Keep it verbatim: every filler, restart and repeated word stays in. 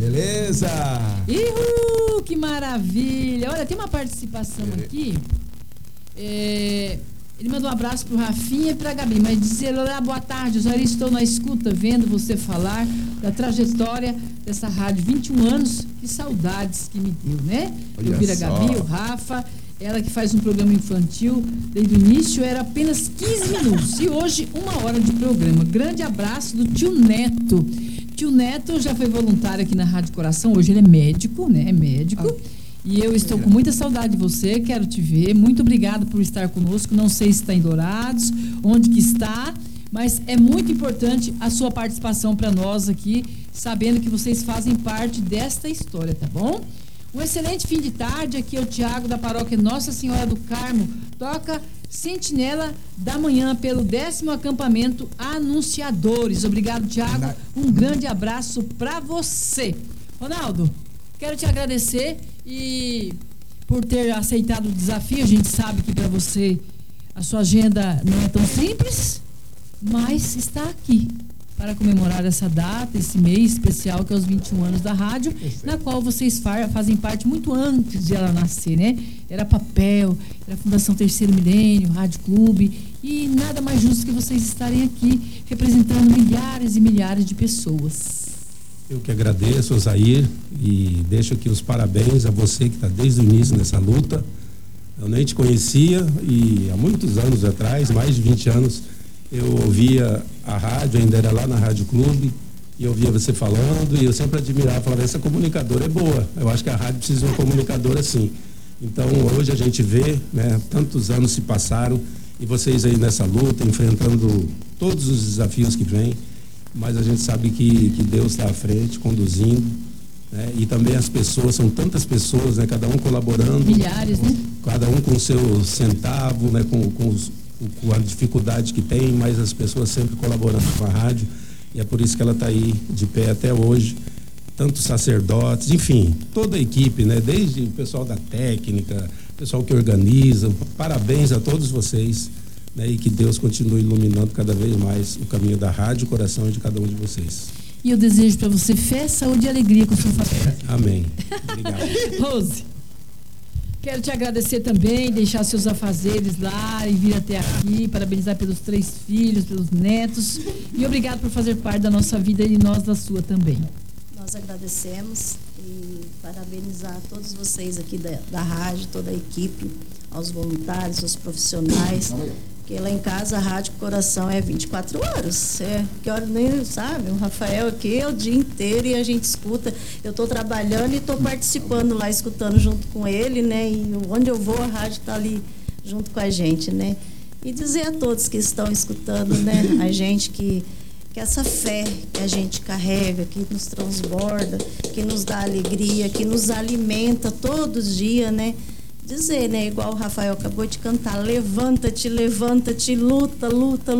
Beleza! Uhul, que maravilha! Olha, tem uma participação é. aqui. É, ele mandou um abraço pro Rafinha e pra Gabi, mas dizer, olá, boa tarde, eu já estou na escuta, vendo você falar da trajetória dessa rádio, vinte e um anos, que saudades que me deu, né? Eu vi a Gabi, o Rafa, ela que faz um programa infantil, desde o início era apenas quinze minutos, e hoje uma hora de programa. Grande abraço do tio Neto. Tio Neto já foi voluntário aqui na Rádio Coração, hoje ele é médico, né? É médico. Ah. E eu estou com muita saudade de você, quero te ver. Muito obrigado por estar conosco. Não sei se está em Dourados, onde que está, mas é muito importante a sua participação para nós aqui, sabendo que vocês fazem parte desta história, tá bom? Um excelente fim de tarde. Aqui é o Tiago da paróquia Nossa Senhora do Carmo. Toca Sentinela da Manhã pelo décimo acampamento Anunciadores. Obrigado, Tiago. Um grande abraço para você. Ronaldo, quero te agradecer e por ter aceitado o desafio. A gente sabe que para você a sua agenda não é tão simples, mas está aqui para comemorar essa data, esse mês especial que é os vinte e um anos da rádio, na qual vocês fazem parte muito antes de ela nascer, né? Era papel, era a Fundação Terceiro Milênio, Rádio Clube, e nada mais justo que vocês estarem aqui representando milhares e milhares de pessoas. Eu que agradeço, Osair, e deixo aqui os parabéns a você que está desde o início nessa luta. Eu nem te conhecia e há muitos anos atrás, mais de vinte anos, eu ouvia a rádio, ainda era lá na Rádio Clube, e eu ouvia você falando, e eu sempre admirava, falava, essa comunicadora é boa, eu acho que a rádio precisa de uma comunicadora assim. Então, hoje a gente vê, né, tantos anos se passaram, e vocês aí nessa luta, enfrentando todos os desafios que vêm, mas a gente sabe que, que Deus está à frente, conduzindo, né, e também as pessoas, são tantas pessoas, né, cada um colaborando. Milhares, né? Cada um com o seu centavo, né, com, com os com a dificuldade que tem, mas as pessoas sempre colaborando com a rádio, e é por isso que ela está aí de pé até hoje, tantos sacerdotes, enfim, toda a equipe, né? Desde o pessoal da técnica, o pessoal que organiza, parabéns a todos vocês, né? E que Deus continue iluminando cada vez mais o caminho da rádio, o coração de cada um de vocês. E eu desejo para você fé, saúde e alegria com sua família. Amém. Obrigado. Rose, quero te agradecer também, deixar seus afazeres lá e vir até aqui, parabenizar pelos três filhos, pelos netos, e obrigado por fazer parte da nossa vida e nós da sua também. Nós agradecemos e parabenizar todos vocês aqui da, da rádio, toda a equipe, aos voluntários, aos profissionais, porque lá em casa a Rádio Coração é vinte e quatro horas, é, que hora nem sabe, o Rafael aqui é o dia inteiro e a gente escuta. Eu estou trabalhando e estou participando lá, escutando junto com ele, né? E onde eu vou a rádio está ali junto com a gente, né? E dizer a todos que estão escutando, né? A gente que, que essa fé que a gente carrega, que nos transborda, que nos dá alegria, que nos alimenta todos os dias, né? Dizer, né? Igual o Rafael acabou de cantar, levanta-te, levanta-te, luta, luta, luta.